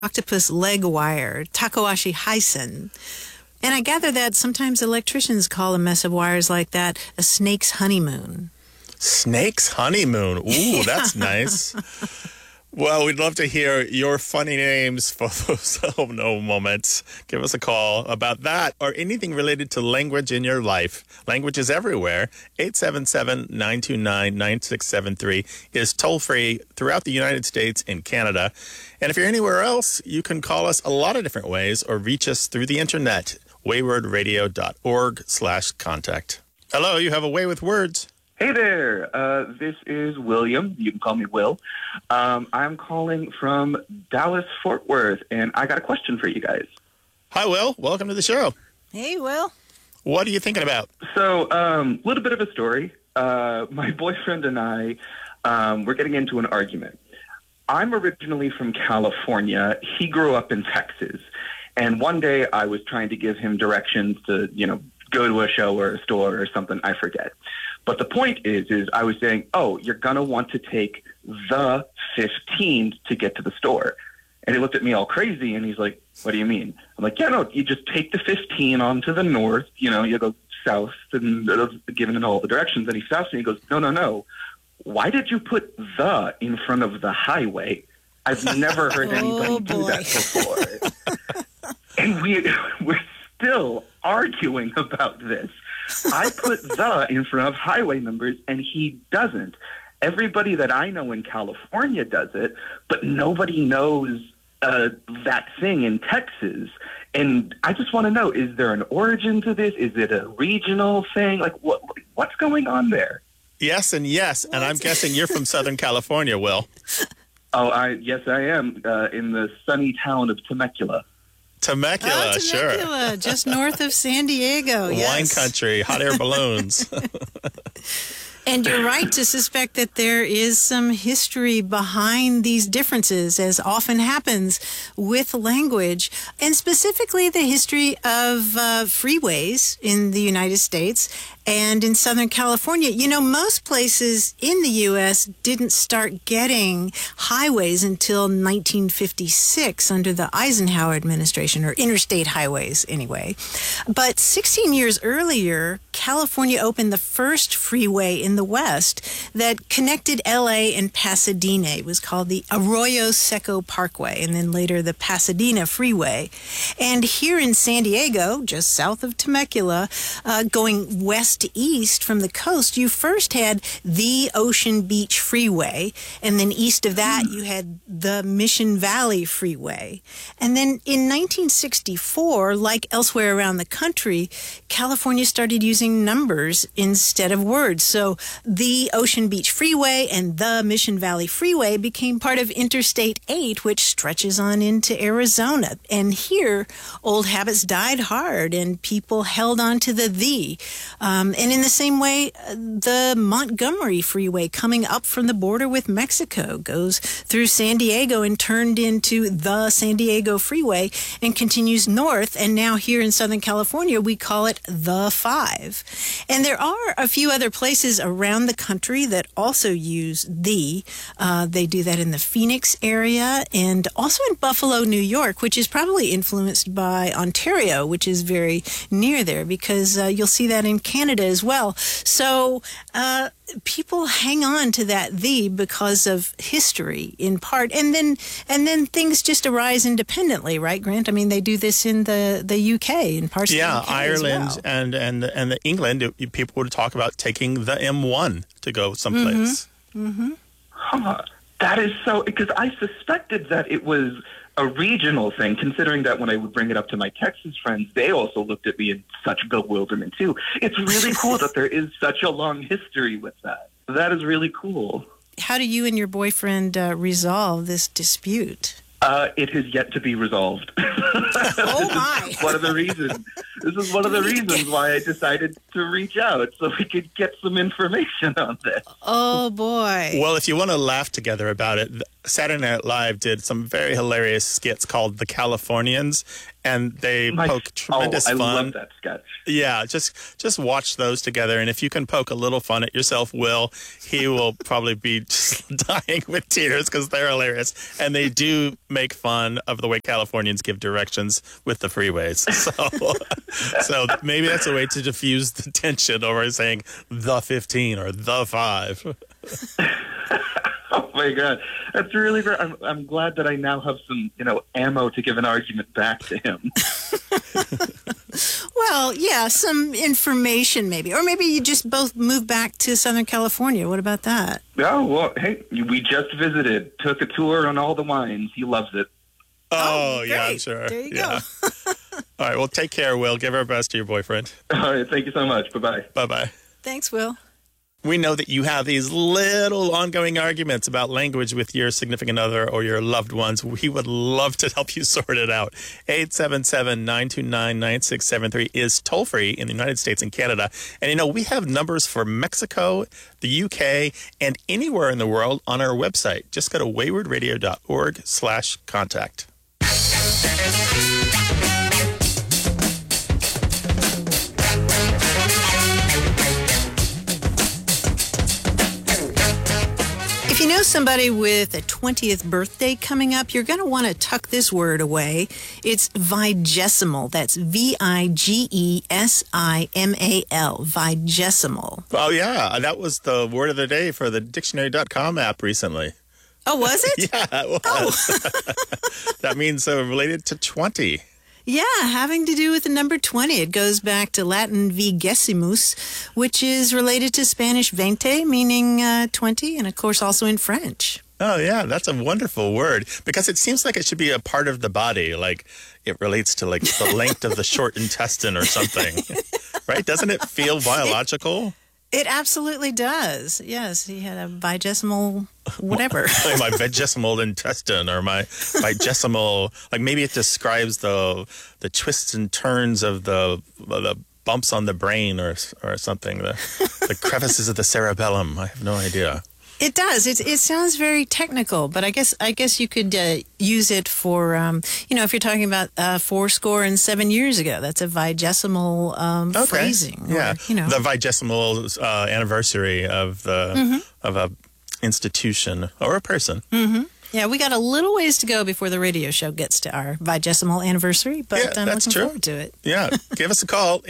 octopus leg wire, takoashi haisen. And I gather that sometimes electricians call a mess of wires like that a snake's honeymoon. Snake's honeymoon. Ooh, that's nice. Well, we'd love to hear your funny names for those moments. Give us a call about that or anything related to language in your life. Language is everywhere. 877-929-9673 is toll-free throughout the United States and Canada. And if you're anywhere else, you can call us a lot of different ways or reach us through the internet, waywordradio.org/contact. Hello, you have a way with words. Hey there, this is William. You can call me Will. I'm calling from Dallas, Fort Worth, and I got a question for you guys. Hi, Will. Welcome to the show. Hey, Will. What are you thinking about? So, little bit of a story. My boyfriend and I, we're getting into an argument. I'm originally from California. He grew up in Texas. And one day I was trying to give him directions to, go to a show or a store or something. I forget. But the point is I was saying, oh, you're going to want to take the 15 to get to the store. And he looked at me all crazy, and he's like, what do you mean? I'm like, yeah, no, you just take the 15 on to the north. You go south, and giving it all the directions. And he stops me and he goes, no. Why did you put the in front of the highway? I've never heard anybody do that before. And we're still arguing about this. I put the in front of highway numbers, and he doesn't. Everybody that I know in California does it, but nobody knows that thing in Texas. And I just want to know, is there an origin to this? Is it a regional thing? Like, what's going on there? Yes and yes, and I'm guessing you're from Southern California, Will. Yes, I am, in the sunny town of Temecula. Temecula, sure. Just north of San Diego, yes. Wine country, hot air balloons. And you're right to suspect that there is some history behind these differences, as often happens with language, and specifically the history of freeways in the United States and in Southern California. Most places in the U.S. didn't start getting highways until 1956 under the Eisenhower administration, or interstate highways anyway. But 16 years earlier, California opened the first freeway in the West that connected L.A. and Pasadena. It was called the Arroyo Seco Parkway, and then later the Pasadena Freeway. And here in San Diego, just south of Temecula, going west to east from the coast, you first had the Ocean Beach Freeway, and then east of that you had the Mission Valley Freeway. And then in 1964, like elsewhere around the country, California started using numbers instead of words. So the Ocean Beach Freeway and the Mission Valley Freeway became part of Interstate 8, which stretches on into Arizona. And here, old habits died hard, and people held on to the. And in the same way, the Montgomery Freeway coming up from the border with Mexico goes through San Diego and turned into the San Diego Freeway and continues north. And now here in Southern California, we call it the 5. And there are a few other places around the country that also use the. They do that in the Phoenix area and also in Buffalo, New York, which is probably influenced by Ontario, which is very near there, because you'll see that in Canada as well. So people hang on to that the because of history in part, and then things just arise independently, right, Grant? I mean, they do this in the UK in parts of the UK Ireland as well. and the England. People would talk about taking the M1 to go someplace. That is so, because I suspected that it was a regional thing, considering that when I would bring it up to my Texas friends, they also looked at me in such bewilderment too. It's really cool that there is such a long history with that. That is really cool. How do you and your boyfriend resolve this dispute? It has yet to be resolved. Oh my! This is one of the reasons why I decided to reach out, so we could get some information on this. Oh boy! Well, if you want to laugh together about it, Saturday Night Live did some very hilarious skits called The Californians, and they poke tremendous fun. I love that sketch. Yeah, just watch those together, and if you can poke a little fun at yourself, Will, he will probably be just dying with tears because they're hilarious, and they do make fun of the way Californians give directions with the freeways. So maybe that's a way to diffuse the tension over saying the 15 or the 5. Oh my God, that's really great. I'm glad that I now have some, ammo to give an argument back to him. Well, yeah, some information maybe. Or maybe you just both move back to Southern California. What about that? Oh, well, hey, we just visited, took a tour on all the wines. He loves it. Oh yeah, I'm sure. There you go. All right, well, take care, Will. Give our best to your boyfriend. All right, thank you so much. Bye-bye. Bye-bye. Thanks, Will. We know that you have these little ongoing arguments about language with your significant other or your loved ones. We would love to help you sort it out. 877-929-9673 is toll-free in the United States and Canada. And, we have numbers for Mexico, the UK, and anywhere in the world on our website. Just go to waywardradio.org/contact. If you know somebody with a 20th birthday coming up, you're going to want to tuck this word away. It's vigesimal. That's vigesimal. Vigesimal. Oh, yeah. That was the word of the day for the dictionary.com app recently. Oh, was it? Yeah, it was. Oh. That means related to 20. Yeah, having to do with the number 20. It goes back to Latin vigesimus, which is related to Spanish veinte, meaning 20, and of course also in French. Oh, yeah, that's a wonderful word because it seems like it should be a part of the body, like it relates to like the length of the short intestine or something, right? Doesn't it feel biological? It absolutely does. Yes, he had a vigesimal whatever. My vigesimal intestine or my vigesimal, like maybe it describes the twists and turns of the bumps on the brain or something, the crevices of the cerebellum. I have no idea. It does. It sounds very technical, but I guess you could use it for if you're talking about 7 years ago. That's a vigesimal phrasing. Yeah, or, the vigesimal anniversary of the of a institution or a person. Mm-hmm. Yeah, we got a little ways to go before the radio show gets to our vigesimal anniversary, but I'm looking forward to it. Yeah, give us a call,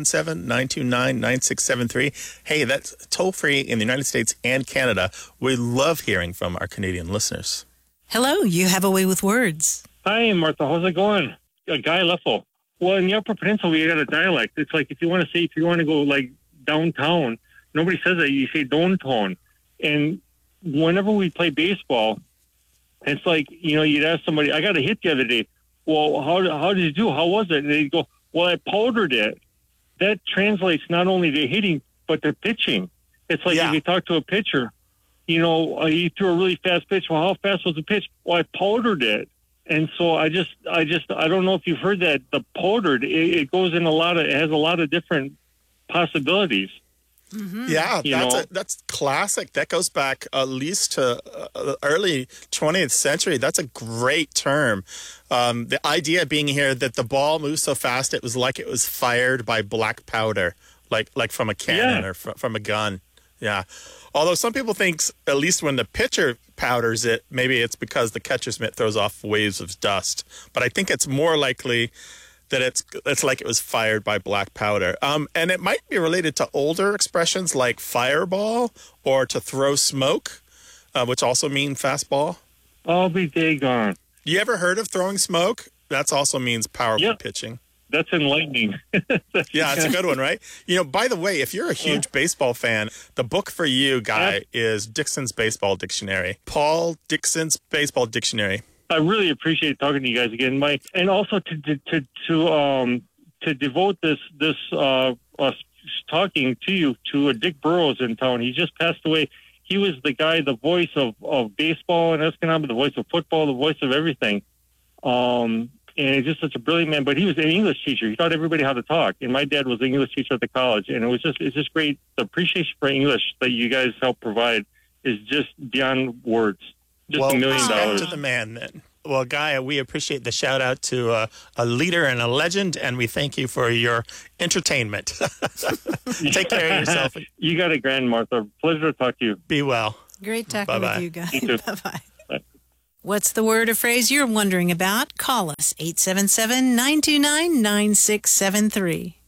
877-929-9673. Hey, that's toll-free in the United States and Canada. We love hearing from our Canadian listeners. Hello, you have a way with words. Hi, Martha. How's it going? Guy Leffel. Well, in the Upper Peninsula, we got a dialect. It's like if you want to go like downtown, nobody says that. You say downtown. And whenever we play baseball, it's like, you'd ask somebody, I got a hit the other day. Well, how did you do? How was it? And they'd go, well, I powdered it. That translates not only to hitting, but to pitching. It's like if you talk to a pitcher, he threw a really fast pitch. Well, how fast was the pitch? Well, I powdered it. And so I don't know if you've heard that the powdered, it goes in it has a lot of different possibilities. Mm-hmm. Yeah, that's classic. That goes back at least to early 20th century. That's a great term. The idea being here that the ball moves so fast it was like it was fired by black powder, like from a cannon or from a gun. Yeah. Although some people think, at least when the pitcher powders it, maybe it's because the catcher's mitt throws off waves of dust. But I think it's more likely that it's like it was fired by black powder. And it might be related to older expressions like fireball or to throw smoke, which also mean fastball. I'll be daggone. You ever heard of throwing smoke? That also means powerful pitching. That's enlightening. Yeah, it's a good one, right? By the way, if you're a huge baseball fan, the book for you, Guy, is Dixon's Baseball Dictionary. Paul Dixon's Baseball Dictionary. I really appreciate talking to you guys again, Mike, and also to devote this us talking to you to Dick Burrows in town. He just passed away. He was the guy, the voice of baseball in Escanaba, the voice of football, the voice of everything. And he's just such a brilliant man. But he was an English teacher. He taught everybody how to talk. And my dad was an English teacher at the college. And it's just great. The appreciation for English that you guys help provide is just beyond words. Just well, $1 million. respect to the man then. Well, Guy, we appreciate the shout out to a leader and a legend, and we thank you for your entertainment. Take care of yourself. You got it, Grand Martha. Pleasure to talk to you. Be well. Great talking Bye-bye. with you guys. You too. Bye-bye. Bye. What's the word or phrase you're wondering about? Call us, 877-929-9673.